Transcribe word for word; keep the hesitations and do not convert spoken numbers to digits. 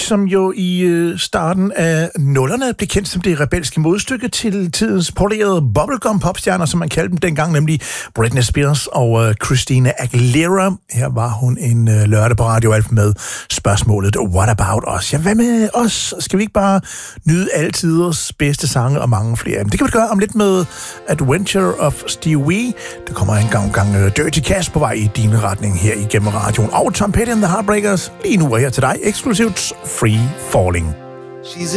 som jo i øh, starten af nullerne blev kendt som det rebelske modstykke til tidens polerede bubblegum-popstjerner, som man kaldte dem dengang, nemlig Britney Spears og øh, Christina Aguilera. Her var hun en øh, lørdag på Radio Alfa med spørgsmålet What About Us? Ja, hvad med os? Skal vi ikke bare nyde altiders bedste sange og mange flere? Det kan vi gøre om lidt med Adventure of Stewie. Der kommer en gang, gang uh, Dirty Cash på vej i din retning her igennem radioen. Og Tom Petty and the Heartbreakers lige nu er her til dig eksklusivt Free Falling. She's